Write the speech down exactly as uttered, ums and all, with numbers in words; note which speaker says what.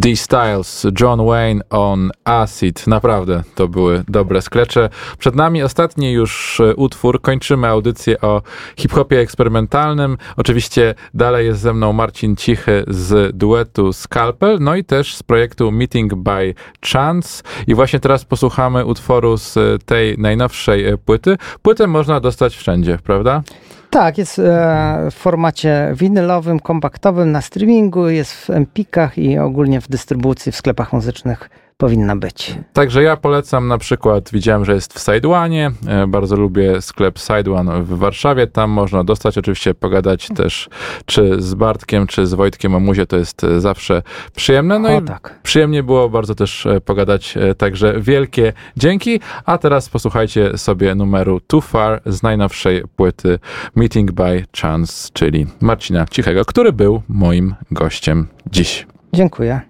Speaker 1: Dee Styles, John Wayne on Acid. Naprawdę to były dobre skrecze. Przed nami ostatni już utwór. Kończymy audycję o hip-hopie eksperymentalnym. Oczywiście dalej jest ze mną Marcin Cichy z duetu Scalpel, no i też z projektu Meeting by Chance. I właśnie teraz posłuchamy utworu z tej najnowszej płyty. Płytę można dostać wszędzie, prawda?
Speaker 2: Tak, jest w formacie winylowym, kompaktowym, na streamingu, jest w Empikach i ogólnie w dystrybucji w sklepach muzycznych powinna być.
Speaker 1: Także ja polecam na przykład, widziałem, że jest w Side One, bardzo lubię sklep Side One w Warszawie, tam można dostać, oczywiście pogadać też czy z Bartkiem, czy z Wojtkiem o muzie, to jest zawsze przyjemne, no
Speaker 2: o,
Speaker 1: i
Speaker 2: tak.
Speaker 1: Przyjemnie było bardzo też pogadać, także wielkie dzięki, a teraz posłuchajcie sobie numeru Too Far z najnowszej płyty Meeting by Chance, czyli Marcina Cichego, który był moim gościem dziś.
Speaker 2: Dziękuję.